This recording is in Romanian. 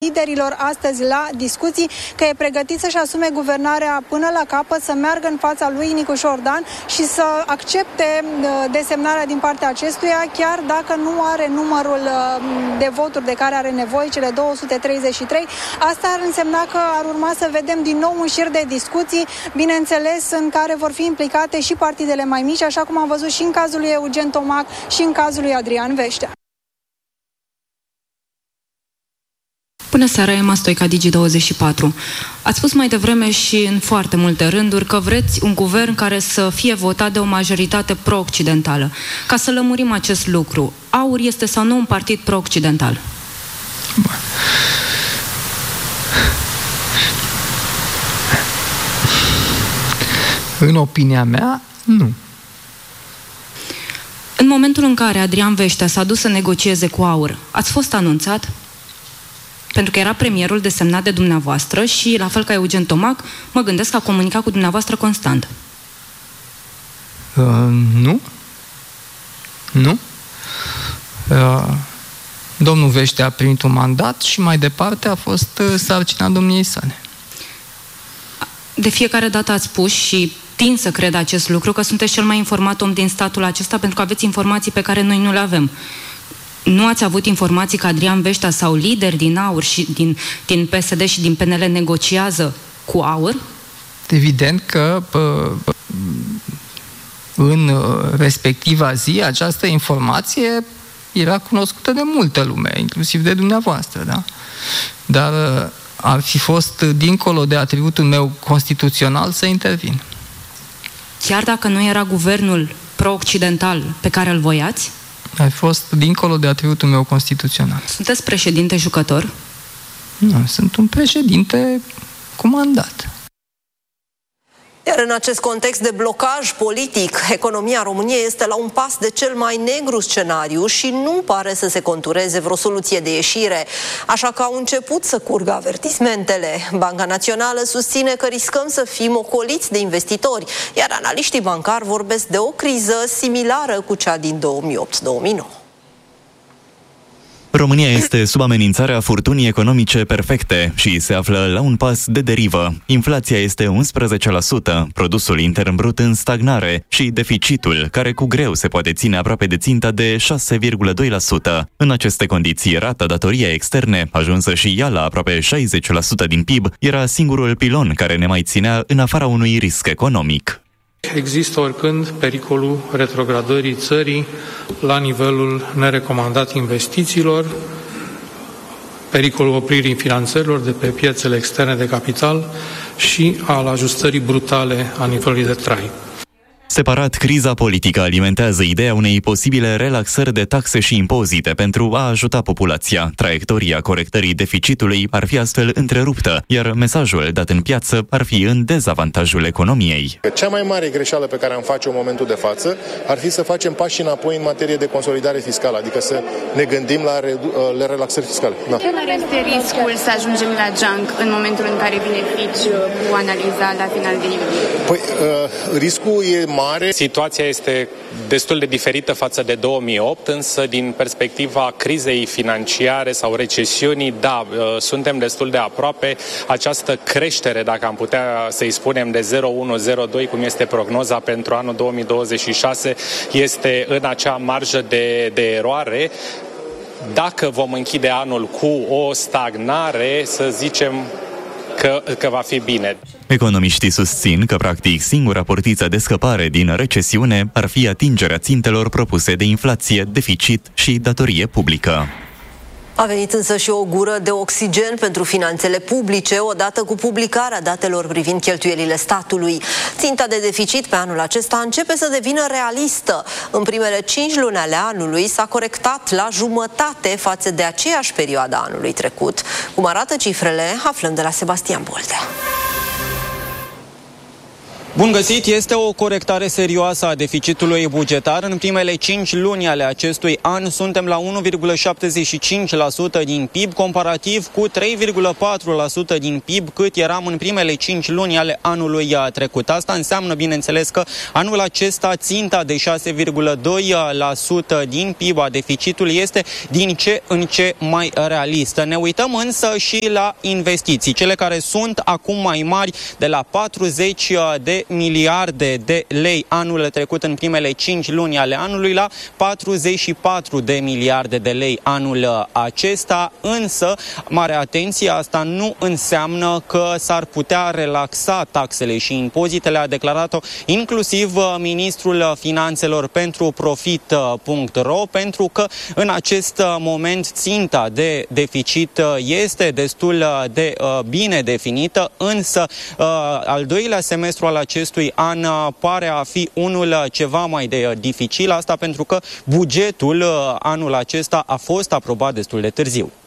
liderilor astăzi la discuții, că e pregătit să-și asume guvernarea până la capăt, să meargă în fața lui Nicu Șordan și să accepte desemnarea din partea acestuia, chiar dacă nu are numărul de voturi de care are nevoie, cele 233. Asta ar însemna că ar urma să vedem din nou un șir de discuții, bineînțeles, în care vor fi implicate și partidele mai mici, așa cum am văzut și în cazul lui Eugen Tomac și în cazul lui Adrian Veștea. Bună seara, Emma Stoica, Digi24. Ați spus mai devreme și în foarte multe rânduri că vreți un guvern care să fie votat de o majoritate pro-occidentală. Ca să lămurim acest lucru, AUR este sau nu un partid pro-occidental? În opinia mea, nu. În momentul în care Adrian Veștea s-a dus să negocieze cu AUR, ați fost anunțat? Pentru că era premierul desemnat de dumneavoastră și, la fel ca Eugen Tomac, mă gândesc că a comunicat cu dumneavoastră constant. Nu. Nu. Domnul Veștea a primit un mandat și mai departe a fost sarcina domniei sale. De fiecare dată ați spus și tind să cred acest lucru, că sunteți cel mai informat om din statul acesta, pentru că aveți informații pe care noi nu le avem. Nu ați avut informații că Adrian Veștea sau lideri din AUR și din PSD și din PNL negociază cu AUR? Evident că în respectiva zi această informație era cunoscută de multă lume, inclusiv de dumneavoastră, da? Dar ar fi fost dincolo de atributul meu constituțional să intervin. Chiar dacă nu era guvernul pro-occidental pe care îl voiați? Ai fost dincolo de atributul meu constituțional. Sunteți președinte jucător? Nu, sunt un președinte cu mandat. Iar în acest context de blocaj politic, economia României este la un pas de cel mai negru scenariu și nu pare să se contureze vreo soluție de ieșire. Așa că au început să curgă avertismentele. Banca Națională susține că riscăm să fim ocoliți de investitori, iar analiștii bancari vorbesc de o criză similară cu cea din 2008-2009. România este sub amenințarea furtunii economice perfecte și se află la un pas de derivă. Inflația este 11%, produsul intern brut în stagnare și deficitul, care cu greu se poate ține aproape de ținta de 6,2%. În aceste condiții, rata datoriei externe, ajunsă și ea la aproape 60% din PIB, era singurul pilon care ne mai ținea în afara unui risc economic. Există oricând pericolul retrogradării țării la nivelul nerecomandat investițiilor, pericolul opririi finanțărilor de pe piețele externe de capital și al ajustării brutale a nivelului de trai. Separat, criza politică alimentează ideea unei posibile relaxări de taxe și impozite pentru a ajuta populația. Traiectoria corectării deficitului ar fi astfel întreruptă, iar mesajul dat în piață ar fi în dezavantajul economiei. Cea mai mare greșeală pe care am face în momentul de față ar fi să facem pași înapoi în materie de consolidare fiscală, adică să ne gândim la relaxări fiscale. Da. Care este riscul să ajungem la junk în momentul în care vine Fitch cu analiza la final de iulie? Păi, riscul e mare. Situația este destul de diferită față de 2008, însă din perspectiva crizei financiare sau recesiunii, da, suntem destul de aproape. Această creștere, dacă am putea să-i spunem, de 0,1-0,2, cum este prognoza pentru anul 2026, este în acea marjă de eroare. Dacă vom închide anul cu o stagnare, să zicem că va fi bine. Economiștii susțin că, practic, singura portiță de scăpare din recesiune ar fi atingerea țintelor propuse de inflație, deficit și datorie publică. A venit însă și o gură de oxigen pentru finanțele publice, odată cu publicarea datelor privind cheltuielile statului. Ținta de deficit pe anul acesta începe să devină realistă. În primele 5 luni ale anului s-a corectat la jumătate față de aceeași perioadă a anului trecut. Cum arată cifrele, aflăm de la Sebastian Boldea. Bun găsit! Este o corectare serioasă a deficitului bugetar. În primele 5 luni ale acestui an suntem la 1,75% din PIB, comparativ cu 3,4% din PIB cât eram în primele 5 luni ale anului trecut. Asta înseamnă, bineînțeles, că anul acesta ținta de 6,2% din PIB a deficitului este din ce în ce mai realistă. Ne uităm însă și la investiții, cele care sunt acum mai mari, de la 40 de miliarde de lei anul trecut în primele 5 luni ale anului la 44 de miliarde de lei anul acesta, însă, mare atenție, asta nu înseamnă că s-ar putea relaxa taxele și impozitele, a declarat-o inclusiv ministrul Finanțelor pentru Profit.ro, pentru că în acest moment ținta de deficit este destul de bine definită, însă al doilea semestru al acestui an pare a fi unul ceva mai dificil, asta pentru că bugetul anul acesta a fost aprobat destul de târziu.